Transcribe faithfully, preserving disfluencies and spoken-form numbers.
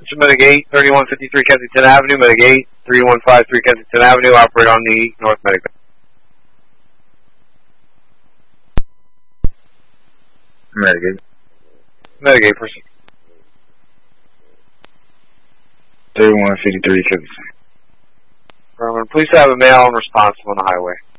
It's Mitigate, thirty-one fifty-three Kensington Avenue, Mitigate, three one five three Kensington Avenue, operate on the North Mitigate. Mitigate. Mitigate, person. thirty-one fifty-three Kensington. Please have a male and responsible on the highway.